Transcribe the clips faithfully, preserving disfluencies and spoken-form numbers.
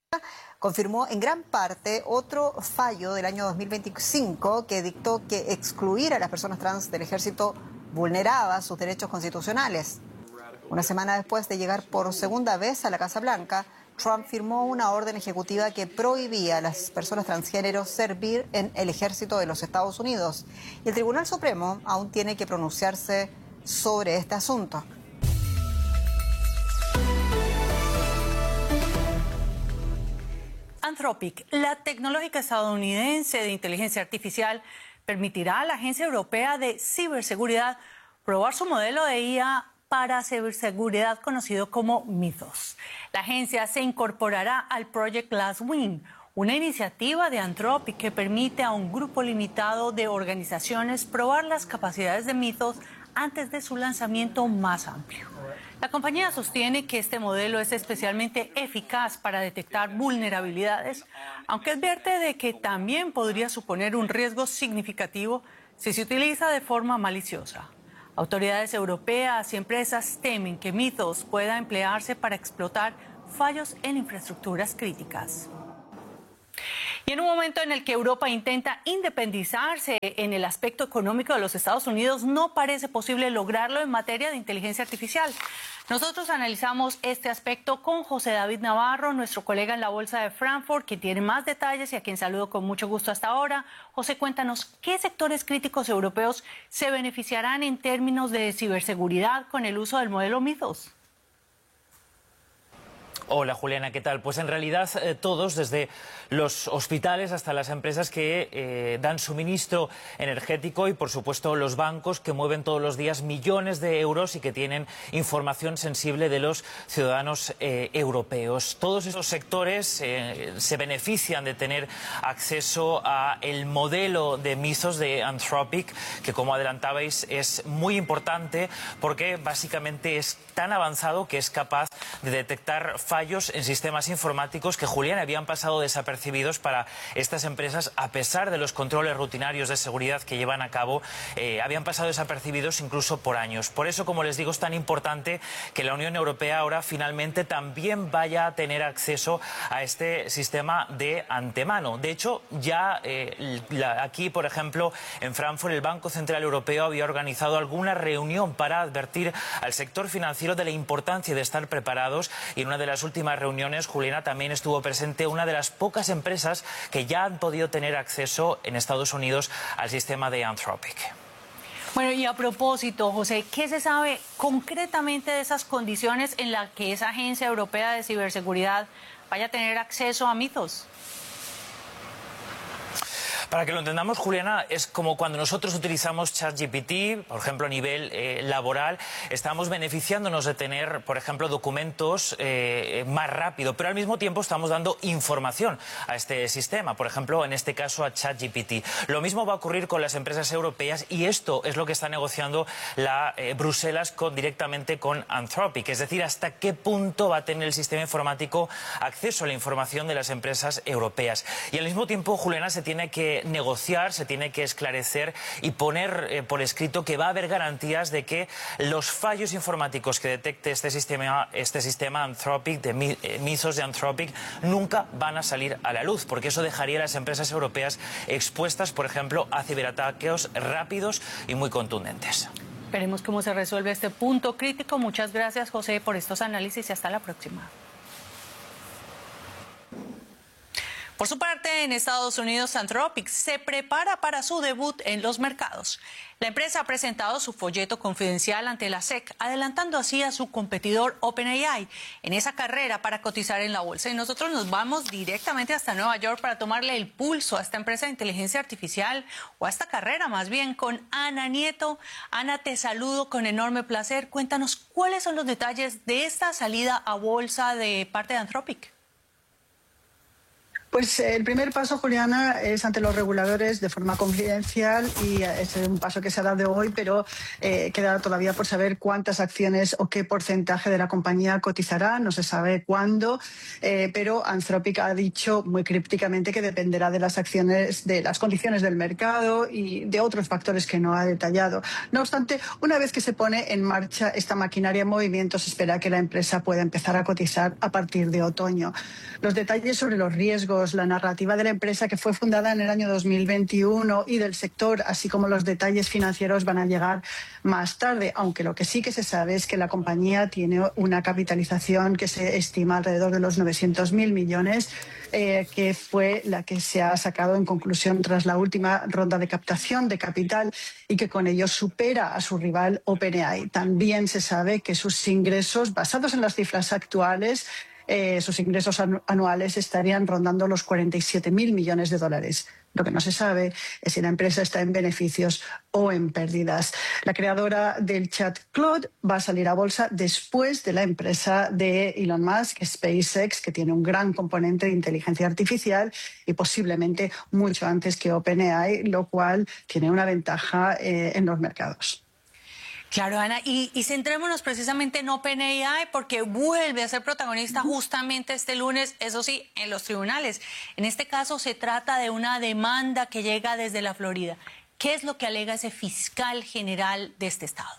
confirmó en gran parte otro fallo del año dos mil veinticinco que dictó que excluir a las personas trans del ejército vulneraba sus derechos constitucionales. Una semana después de llegar por segunda vez a la Casa Blanca, Trump firmó una orden ejecutiva que prohibía a las personas transgénero servir en el ejército de los Estados Unidos. Y el Tribunal Supremo aún tiene que pronunciarse sobre este asunto. Anthropic, la tecnológica estadounidense de inteligencia artificial, permitirá a la Agencia Europea de Ciberseguridad probar su modelo de I A para ciberseguridad conocido como Mythos. La agencia se incorporará al Project Glasswing, una iniciativa de Anthropic que permite a un grupo limitado de organizaciones probar las capacidades de Mythos antes de su lanzamiento más amplio. La compañía sostiene que este modelo es especialmente eficaz para detectar vulnerabilidades, aunque advierte de que también podría suponer un riesgo significativo si se utiliza de forma maliciosa. Autoridades europeas y empresas temen que Mythos pueda emplearse para explotar fallos en infraestructuras críticas. Y en un momento en el que Europa intenta independizarse en el aspecto económico de los Estados Unidos, no parece posible lograrlo en materia de inteligencia artificial. Nosotros analizamos este aspecto con José David Navarro, nuestro colega en la Bolsa de Frankfurt, que tiene más detalles y a quien saludo con mucho gusto hasta ahora. José, cuéntanos, ¿qué sectores críticos europeos se beneficiarán en términos de ciberseguridad con el uso del modelo Mythos? Hola Juliana, ¿qué tal? Pues en realidad eh, todos, desde los hospitales hasta las empresas que eh, dan suministro energético y por supuesto los bancos que mueven todos los días millones de euros y que tienen información sensible de los ciudadanos eh, europeos. Todos esos sectores eh, se benefician de tener acceso a el modelo de Mythos de Anthropic, que como adelantabais es muy importante porque básicamente es tan avanzado que es capaz de detectar fallos en sistemas informáticos que, Julián, habían pasado desapercibidos para estas empresas a pesar de los controles rutinarios de seguridad que llevan a cabo, eh, habían pasado desapercibidos incluso por años. Por eso, como les digo, es tan importante que la Unión Europea ahora finalmente también vaya a tener acceso a este sistema de antemano. De hecho, ya eh, la, aquí, por ejemplo, en Frankfurt, el Banco Central Europeo había organizado alguna reunión para advertir al sector financiero de la importancia de estar preparados, y en una de las últimas reuniones, Juliana, también estuvo presente una de las pocas empresas que ya han podido tener acceso en Estados Unidos al sistema de Anthropic. Bueno, y a propósito, José, ¿qué se sabe concretamente de esas condiciones en las que esa Agencia Europea de Ciberseguridad vaya a tener acceso a Mythos? Para que lo entendamos, Juliana, es como cuando nosotros utilizamos ChatGPT, por ejemplo, a nivel eh, laboral, estamos beneficiándonos de tener, por ejemplo, documentos eh, más rápido, pero al mismo tiempo estamos dando información a este sistema, por ejemplo, en este caso a ChatGPT. Lo mismo va a ocurrir con las empresas europeas y esto es lo que está negociando la eh, Bruselas con, directamente con Anthropic, es decir, hasta qué punto va a tener el sistema informático acceso a la información de las empresas europeas. Y al mismo tiempo, Juliana, se tiene que negociar, se tiene que esclarecer y poner eh, por escrito que va a haber garantías de que los fallos informáticos que detecte este sistema, este sistema Anthropic, de eh, Mythos de Anthropic, nunca van a salir a la luz, porque eso dejaría a las empresas europeas expuestas, por ejemplo, a ciberataques rápidos y muy contundentes. Veremos cómo se resuelve este punto crítico. Muchas gracias, José, por estos análisis y hasta la próxima. Por su parte, en Estados Unidos, Anthropic se prepara para su debut en los mercados. La empresa ha presentado su folleto confidencial ante la S E C, adelantando así a su competidor OpenAI en esa carrera para cotizar en la bolsa. Y nosotros nos vamos directamente hasta Nueva York para tomarle el pulso a esta empresa de inteligencia artificial, o a esta carrera más bien, con Ana Nieto. Ana, te saludo con enorme placer. Cuéntanos cuáles son los detalles de esta salida a bolsa de parte de Anthropic. Pues el primer paso, Juliana, es ante los reguladores de forma confidencial y es un paso que se ha dado hoy, pero eh, queda todavía por saber cuántas acciones o qué porcentaje de la compañía cotizará, no se sabe cuándo, eh, pero Anthropic ha dicho muy crípticamente que dependerá de las acciones, de las condiciones del mercado y de otros factores que no ha detallado. No obstante, una vez que se pone en marcha esta maquinaria en movimiento, se espera que la empresa pueda empezar a cotizar a partir de otoño. Los detalles sobre los riesgos, la narrativa de la empresa, que fue fundada en el año dos mil veintiuno, y del sector, así como los detalles financieros, van a llegar más tarde, aunque lo que sí que se sabe es que la compañía tiene una capitalización que se estima alrededor de los novecientos mil millones, eh, que fue la que se ha sacado en conclusión tras la última ronda de captación de capital y que con ello supera a su rival OpenAI. También se sabe que sus ingresos, basados en las cifras actuales, Eh, sus ingresos anuales estarían rondando los cuarenta y siete mil millones de dólares. Lo que no se sabe es si la empresa está en beneficios o en pérdidas. La creadora del chat Claude va a salir a bolsa después de la empresa de Elon Musk, SpaceX, que tiene un gran componente de inteligencia artificial, y posiblemente mucho antes que OpenAI, lo cual tiene una ventaja eh, en los mercados. Claro, Ana, y, y centrémonos precisamente en OpenAI porque vuelve a ser protagonista justamente este lunes, eso sí, en los tribunales. En este caso se trata de una demanda que llega desde la Florida. ¿Qué es lo que alega ese fiscal general de este estado?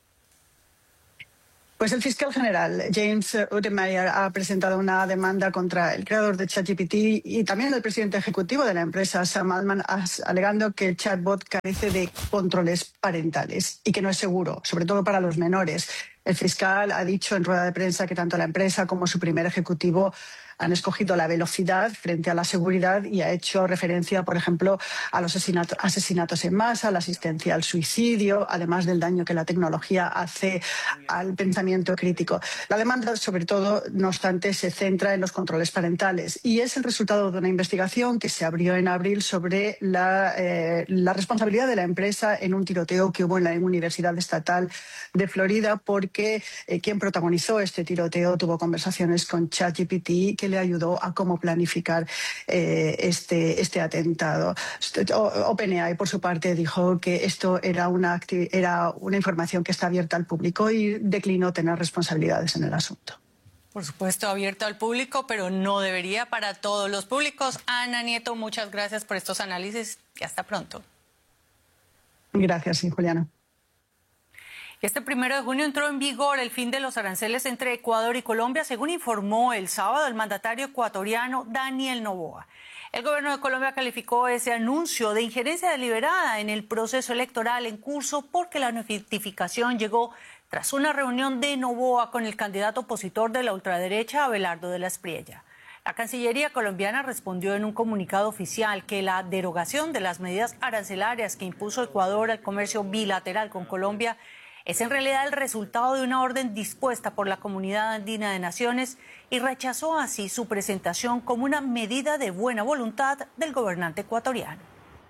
Pues el fiscal general, James Untermeyer, ha presentado una demanda contra el creador de ChatGPT y también el presidente ejecutivo de la empresa, Sam Altman, alegando que el chatbot carece de controles parentales y que no es seguro, sobre todo para los menores. El fiscal ha dicho en rueda de prensa que tanto la empresa como su primer ejecutivo han escogido la velocidad frente a la seguridad y ha hecho referencia, por ejemplo, a los asesinatos, asesinatos en masa, la asistencia al suicidio, además del daño que la tecnología hace al pensamiento crítico. La demanda, sobre todo, no obstante, se centra en los controles parentales y es el resultado de una investigación que se abrió en abril sobre la, eh, la responsabilidad de la empresa en un tiroteo que hubo en la Universidad Estatal de Florida, porque eh, quien protagonizó este tiroteo tuvo conversaciones con ChatGPT que le ayudó a cómo planificar eh, este, este atentado. OpenAI, por su parte, dijo que esto era una, era una información que está abierta al público y declinó tener responsabilidades en el asunto. Por supuesto, abierto al público, pero no debería para todos los públicos. Ana Nieto, muchas gracias por estos análisis y hasta pronto. Gracias, sí, Juliana. Este primero de junio entró en vigor el fin de los aranceles entre Ecuador y Colombia, según informó el sábado el mandatario ecuatoriano Daniel Noboa. El gobierno de Colombia calificó ese anuncio de injerencia deliberada en el proceso electoral en curso porque la notificación llegó tras una reunión de Noboa con el candidato opositor de la ultraderecha, Abelardo de la Espriella. La Cancillería colombiana respondió en un comunicado oficial que la derogación de las medidas arancelarias que impuso Ecuador al comercio bilateral con Colombia es en realidad el resultado de una orden dispuesta por la Comunidad Andina de Naciones y rechazó así su presentación como una medida de buena voluntad del gobernante ecuatoriano.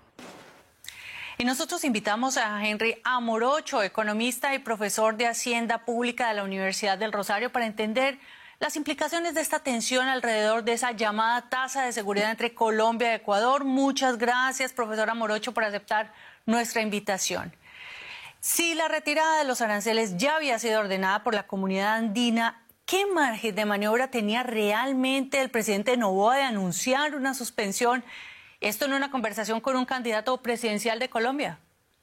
Y nosotros invitamos a Henry Amorocho, economista y profesor de Hacienda Pública de la Universidad del Rosario, para entender las implicaciones de esta tensión alrededor de esa llamada tasa de seguridad entre Colombia y Ecuador. Muchas gracias, profesor Amorocho, por aceptar nuestra invitación. Si la retirada de los aranceles ya había sido ordenada por la Comunidad Andina, ¿qué margen de maniobra tenía realmente el presidente Noboa de anunciar una suspensión? Esto en una conversación con un candidato presidencial de Colombia.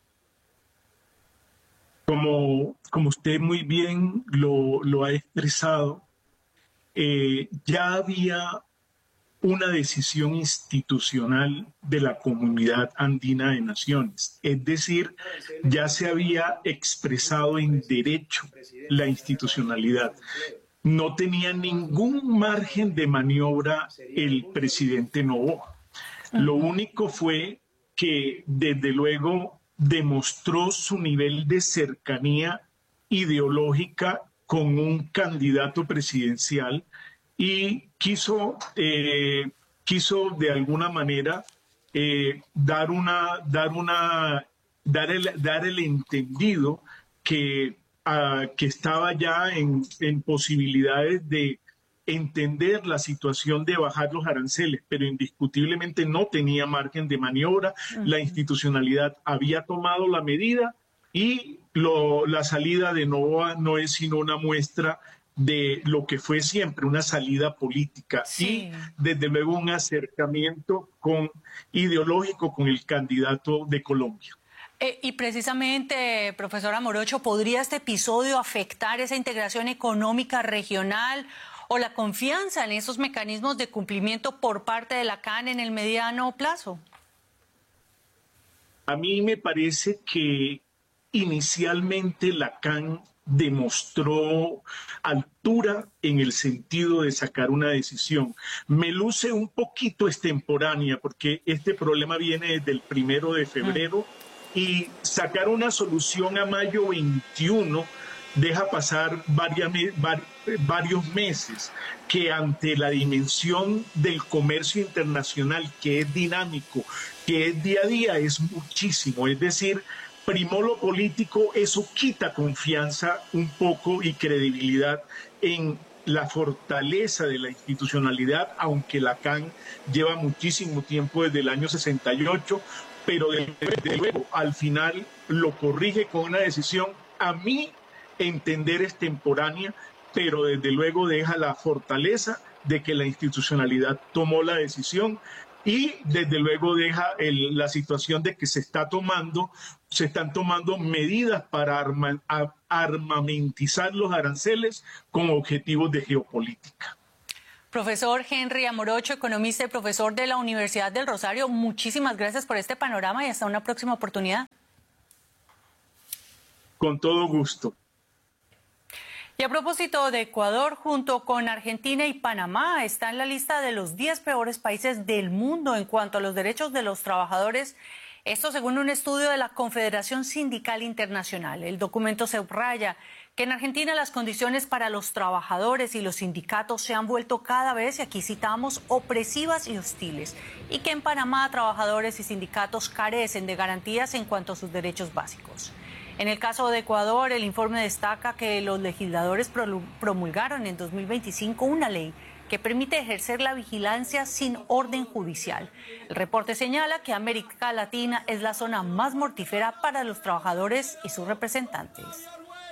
Como, como usted muy bien lo, lo ha expresado, eh, ya había una decisión institucional de la Comunidad Andina de Naciones. Es decir, ya se había expresado en derecho la institucionalidad. No tenía ningún margen de maniobra el presidente Noboa. Lo único fue que, desde luego, demostró su nivel de cercanía ideológica con un candidato presidencial y quiso, eh, quiso de alguna manera eh, dar, una, dar, una, dar, el, dar el entendido que, uh, que estaba ya en, en posibilidades de entender la situación de bajar los aranceles, pero indiscutiblemente no tenía margen de maniobra. Uh-huh. La institucionalidad había tomado la medida y lo, la salida de Novoa no es sino una muestra de lo que fue siempre una salida política sí. y desde luego un acercamiento con, ideológico con el candidato de Colombia. Eh, y precisamente, profesora Morocho, ¿podría este episodio afectar esa integración económica regional o la confianza en esos mecanismos de cumplimiento por parte de la C A N en el mediano plazo? A mí me parece que inicialmente la C A N demostró altura en el sentido de sacar una decisión. Me luce un poquito extemporánea porque este problema viene desde el primero de febrero mm. y sacar una solución a mayo veintiuno deja pasar varias, varios meses que ante la dimensión del comercio internacional, que es dinámico, que es día a día, es muchísimo. Es decir, primó lo político, eso quita confianza un poco y credibilidad en la fortaleza de la institucionalidad, aunque la C A N lleva muchísimo tiempo desde el año sesenta y ocho, pero desde luego al final lo corrige con una decisión, a mí entender extemporánea, pero desde luego deja la fortaleza de que la institucionalidad tomó la decisión y desde luego deja el, la situación de que se está tomando, se están tomando medidas para arma, a, armamentizar los aranceles con objetivos de geopolítica. Profesor Henry Amorocho, economista y profesor de la Universidad del Rosario, muchísimas gracias por este panorama y hasta una próxima oportunidad. Con todo gusto. Y a propósito de Ecuador, junto con Argentina y Panamá, está en la lista de los diez peores países del mundo en cuanto a los derechos de los trabajadores. Esto según un estudio de la Confederación Sindical Internacional. El documento subraya que en Argentina las condiciones para los trabajadores y los sindicatos se han vuelto cada vez, y aquí citamos, opresivas y hostiles, y que en Panamá trabajadores y sindicatos carecen de garantías en cuanto a sus derechos básicos. En el caso de Ecuador, el informe destaca que los legisladores promulgaron en dos mil veinticinco una ley que permite ejercer la vigilancia sin orden judicial. El reporte señala que América Latina es la zona más mortífera para los trabajadores y sus representantes.